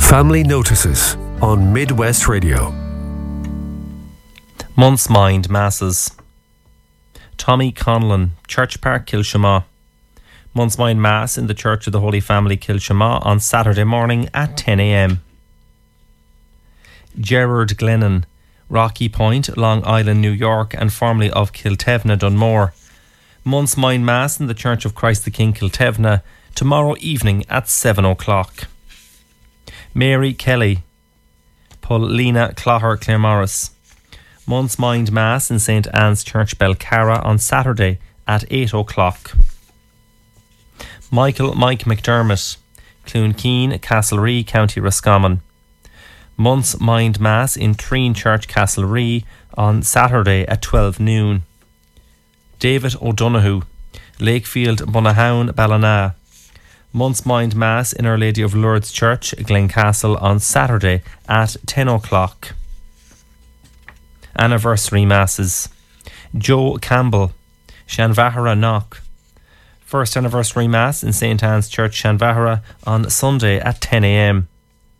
Family Notices on Midwest Radio. Month's Mind Masses. Tommy Conlon, Church Park, Kilshama. Month's Mind Mass in the Church of the Holy Family, Kilshama, on Saturday morning at 10 a.m. Gerard Glennon, Rocky Point, Long Island, New York, and formerly of Kiltevna, Dunmore. Month's Mind Mass in the Church of Christ the King, Kiltevna, tomorrow evening at 7 o'clock. Mary Kelly, Paulina Clogher, Claremorris. Month's Mind Mass in St. Anne's Church, Belcarra, on Saturday at 8 o'clock. Mike McDermott, Clunkeen, Castlerea, County Roscommon. Month's Mind Mass in Treen Church, Castlerea, on Saturday at 12 noon. David O'Donoghue, Lakefield, Bunahown, Ballina. Month's Mind Mass in Our Lady of Lourdes Church, Glencastle, on Saturday at 10 o'clock. Anniversary Masses. Joe Campbell, Shanvahara, Knock. First Anniversary Mass in St. Anne's Church, Shanvahara, on Sunday at 10 a.m.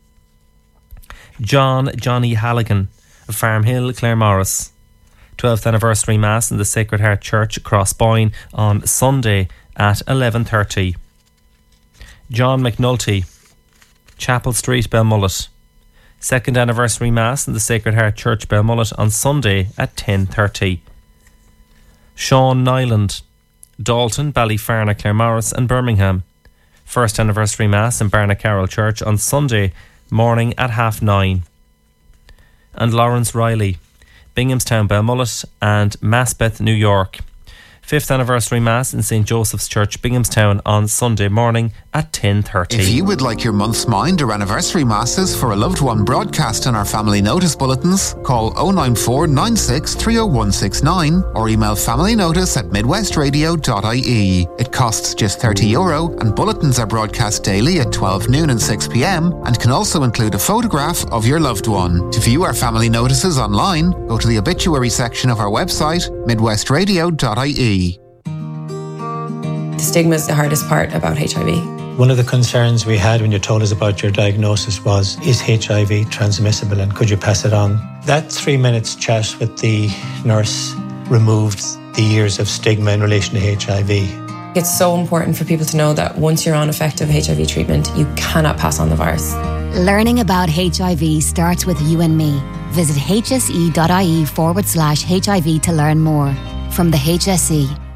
Johnny Halligan, Farmhill, Claremorris. 12th Anniversary Mass in the Sacred Heart Church, Crossboyne, on Sunday at 11:30. John McNulty, Chapel Street, Belmullet. 2nd Anniversary Mass in the Sacred Heart Church, Belmullet, on Sunday at 10:30. Sean Nyland, Dalton, Ballyfarna, Claremorris, and Birmingham. 1st Anniversary Mass in Barnacarroll Church on Sunday morning at 9:30. And Lawrence Riley, Binghamstown, Belmullet, and Maspeth, New York. 5th Anniversary Mass in St. Joseph's Church, Binghamstown, on Sunday morning at 10:30. If you would like your month's mind or anniversary masses for a loved one broadcast on our family notice bulletins, call 094 96 30169 or email familynotice@midwestradio.ie. It costs just €30 and bulletins are broadcast daily at 12 noon and 6 p.m. and can also include a photograph of your loved one. To view our family notices online, go to the obituary section of our website, midwestradio.ie. The stigma is the hardest part about HIV. One of the concerns we had when you told us about your diagnosis was, is HIV transmissible and could you pass it on? That 3 minutes chat with the nurse removed the years of stigma in relation to HIV. It's so important for people to know that once you're on effective HIV treatment, you cannot pass on the virus. Learning about HIV starts with you and me. Visit hse.ie/HIV to learn more. From the HSE,